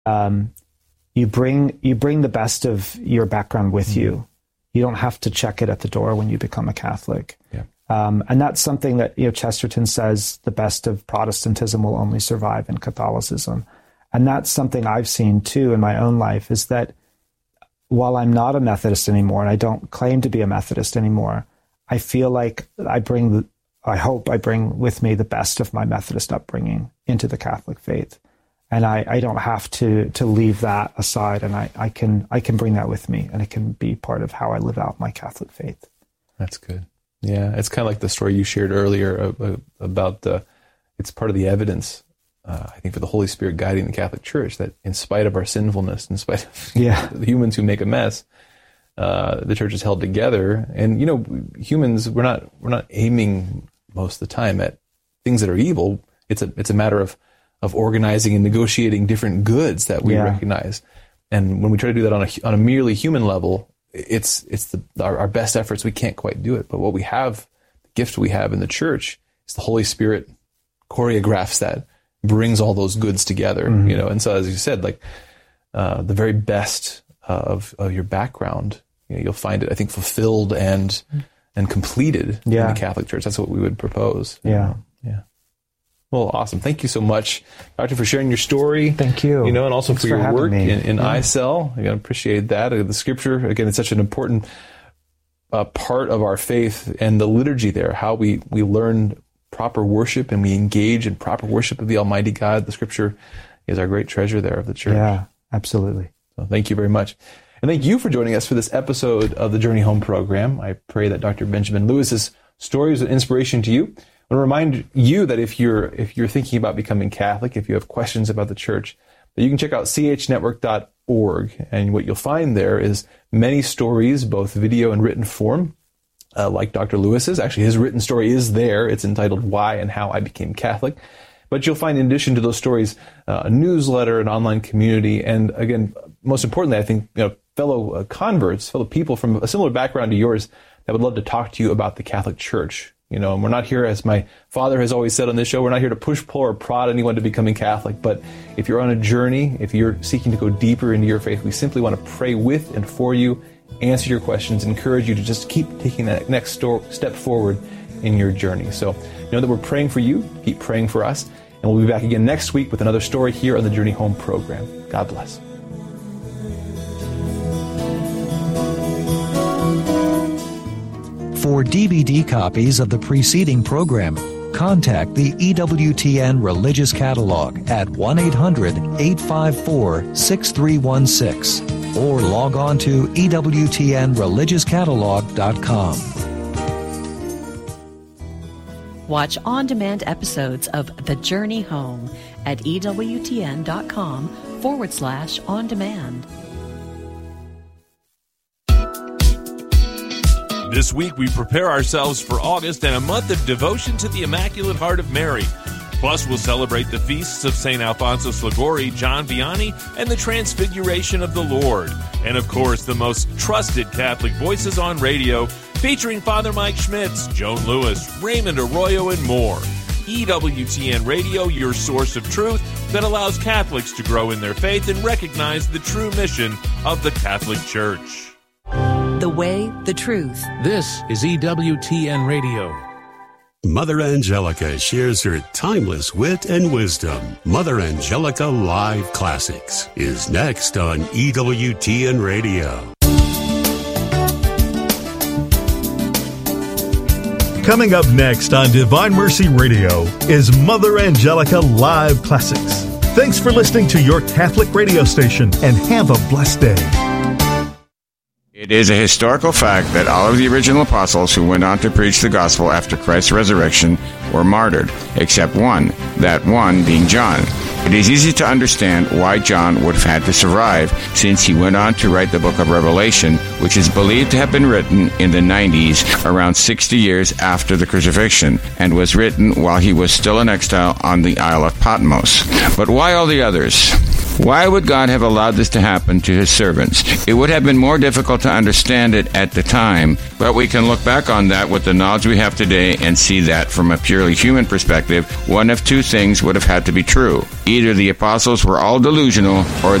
You bring the best of your background with you. You don't have to check it at the door when you become a Catholic. Yeah. And that's something that Chesterton says the best of Protestantism will only survive in Catholicism. And that's something I've seen too in my own life, is that while I'm not a Methodist anymore, and I don't claim to be a Methodist anymore, I feel like I hope I bring with me the best of my Methodist upbringing into the Catholic faith. And I don't have to leave that aside, and I can bring that with me, and it can be part of how I live out my Catholic faith. That's good. Yeah, it's kind of like the story you shared earlier about it's part of the evidence, I think, for the Holy Spirit guiding the Catholic Church, that in spite of our sinfulness, in spite of the humans who make a mess, the Church is held together. And humans, we're not aiming most of the time at things that are evil. It's a matter of organizing and negotiating different goods that we recognize. And when we try to do that on a merely human level, it's our best efforts. We can't quite do it. But what we have, the gift we have in the Church, is the Holy Spirit choreographs that, brings all those goods together. And so, as you said, like the very best of your background, you'll find it, I think, fulfilled and completed in the Catholic Church. That's what we would propose. Yeah. Well, awesome. Thank you so much, Doctor, for sharing your story. Thank you. And also Thanks for your work in Yeah. ICEL. I appreciate that. The Scripture, again, it's such an important part of our faith, and the liturgy there, how we learn proper worship and we engage in proper worship of the Almighty God. The Scripture is our great treasure there of the Church. Yeah, absolutely. So thank you very much. And thank you for joining us for this episode of the Journey Home program. I pray that Dr. Benjamin Lewis's story is an inspiration to you. I want to remind you that if you're thinking about becoming Catholic, if you have questions about the Church, that you can check out chnetwork.org. And what you'll find there is many stories, both video and written form, like Dr. Lewis's. Actually, his written story is there. It's entitled Why and How I Became Catholic. But you'll find, in addition to those stories, a newsletter, an online community, and again, most importantly, I think, fellow converts, fellow people from a similar background to yours that would love to talk to you about the Catholic Church. And we're not here, as my father has always said on this show, we're not here to push, pull, or prod anyone to becoming Catholic. But if you're on a journey, if you're seeking to go deeper into your faith, we simply want to pray with and for you, answer your questions, encourage you to just keep taking that next step forward in your journey. So know that we're praying for you. Keep praying for us. And we'll be back again next week with another story here on the Journey Home program. God bless. For DVD copies of the preceding program, contact the EWTN Religious Catalog at 1-800-854-6316 or log on to EWTNReligiousCatalog.com. Watch on-demand episodes of The Journey Home at EWTN.com/on-demand. This week, we prepare ourselves for August and a month of devotion to the Immaculate Heart of Mary. Plus, we'll celebrate the feasts of St. Alphonsus Liguori, John Vianney, and the Transfiguration of the Lord. And, of course, the most trusted Catholic voices on radio, featuring Father Mike Schmitz, Joan Lewis, Raymond Arroyo, and more. EWTN Radio, your source of truth that allows Catholics to grow in their faith and recognize the true mission of the Catholic Church. The way, the truth. This is EWTN Radio. Mother Angelica shares her timeless wit and wisdom. Mother Angelica Live Classics is next on EWTN Radio. Coming up next on Divine Mercy Radio is Mother Angelica Live Classics. Thanks for listening to your Catholic radio station, and have a blessed day. It is a historical fact that all of the original apostles who went on to preach the gospel after Christ's resurrection were martyred, except one, that one being John. It is easy to understand why John would have had to survive, since he went on to write the book of Revelation, which is believed to have been written in the 90s, around 60 years after the crucifixion, and was written while he was still in exile on the Isle of Patmos. But why all the others? Why would God have allowed this to happen to his servants? It would have been more difficult to understand it at the time, but we can look back on that with the knowledge we have today and see that from a purely human perspective, one of two things would have had to be true. Either the apostles were all delusional, or